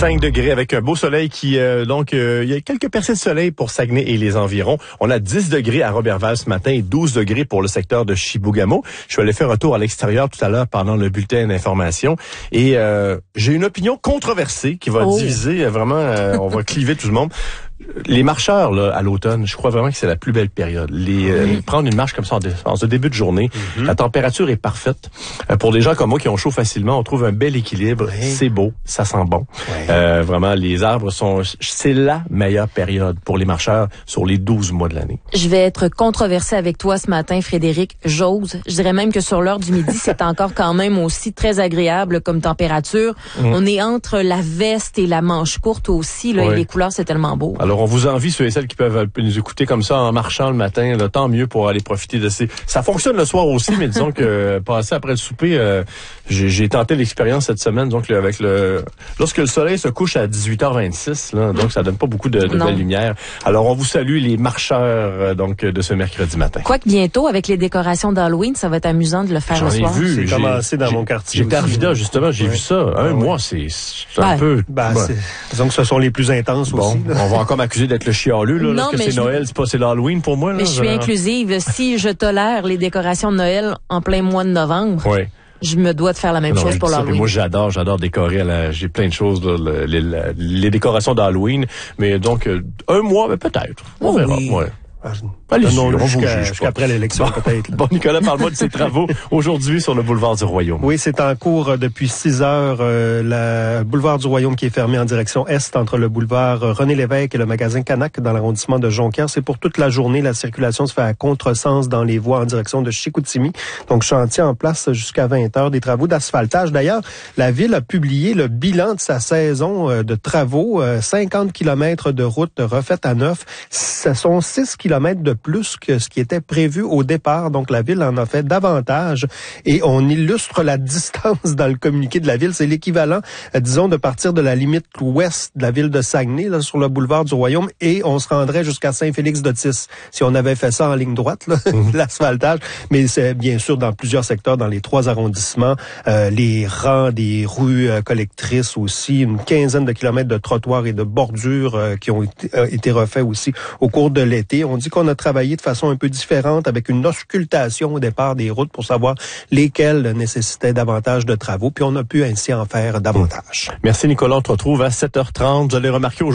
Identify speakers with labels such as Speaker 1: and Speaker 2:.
Speaker 1: 5 degrés avec un beau soleil qui, il y a quelques percées de soleil pour Saguenay et les environs. On a 10 degrés à Roberval ce matin et 12 degrés pour le secteur de Chibougamau. Je suis allé faire un tour à l'extérieur tout à l'heure pendant le bulletin d'information et j'ai une opinion controversée qui va diviser vraiment, on va cliver tout le monde. Les marcheurs là, à l'automne, je crois vraiment que c'est la plus belle période. Prendre une marche comme ça en ce début de journée, la température est parfaite. Pour des gens comme moi qui ont chaud facilement, on trouve un bel équilibre. C'est beau, ça sent bon. Vraiment, les arbres c'est la meilleure période pour les marcheurs sur les 12 mois de l'année.
Speaker 2: Je vais être controversée avec toi ce matin, Frédéric. J'ose. Je dirais même que sur l'heure du midi, c'est encore quand même aussi très agréable comme température. On est entre la veste et la manche courte aussi, là, et les couleurs, c'est tellement beau.
Speaker 1: Alors, on vous envie, ceux et celles qui peuvent nous écouter comme ça en marchant le matin, là, tant mieux pour aller profiter de ces... Ça fonctionne le soir aussi, mais disons que passer après le souper, j'ai tenté l'expérience cette semaine, donc lorsque le soleil se couche à 18h26, là, donc ça donne pas beaucoup de belle lumière. Alors, on vous salue les marcheurs de ce mercredi matin.
Speaker 2: Quoique bientôt, avec les décorations d'Halloween, ça va être amusant de le faire le soir.
Speaker 1: J'ai
Speaker 3: commencé dans mon quartier.
Speaker 1: J'étais à Arvida, justement, j'ai vu ça. Un mois, c'est un peu...
Speaker 3: disons que ce sont les plus intenses aussi.
Speaker 1: On va encore m'accuser d'être le chialeux, là,
Speaker 2: non,
Speaker 1: que c'est Noël, c'est l'Halloween pour moi. Là,
Speaker 2: mais je suis inclusive. Si je tolère les décorations de Noël en plein mois de novembre, je me dois de faire la même chose pour l'Halloween.
Speaker 1: Moi, j'adore décorer. J'ai plein de choses, là, les décorations d'Halloween. Mais donc, un mois, mais peut-être. On verra. Allez-y, on vous juge
Speaker 3: jusqu'après l'élection, peut-être.
Speaker 1: Bon, Nicolas, parle-moi de ces travaux aujourd'hui sur le boulevard du Royaume.
Speaker 3: Oui, c'est en cours depuis 6 heures. Le boulevard du Royaume qui est fermé en direction est entre le boulevard René-Lévesque et le magasin Canac dans l'arrondissement de Jonquière. C'est pour toute la journée. La circulation se fait à contresens dans les voies en direction de Chicoutimi. Donc, chantier en place jusqu'à 20 heures. Des travaux d'asphaltage. D'ailleurs, la ville a publié le bilan de sa saison de travaux. 50 kilomètres de route refaite à neuf. Ce sont 6 kilomètres de plus que ce qui était prévu au départ. Donc, la ville en a fait davantage et on illustre la distance dans le communiqué de la ville. C'est l'équivalent, disons, de partir de la limite ouest de la ville de Saguenay, là, sur le boulevard du Royaume, et on se rendrait jusqu'à Saint-Félix-d'Otis si on avait fait ça en ligne droite, là, l'asphaltage. Mais c'est bien sûr dans plusieurs secteurs, dans les 3 arrondissements, les rangs des rues collectrices aussi, une quinzaine de kilomètres de trottoirs et de bordures qui ont été refaits aussi au cours de l'été. On dit qu'on a travaillé de façon un peu différente avec une auscultation au départ des routes pour savoir lesquelles nécessitaient davantage de travaux, puis on a pu ainsi en faire davantage.
Speaker 1: Merci Nicolas, on te retrouve à 7h30. Vous allez remarquer aujourd'hui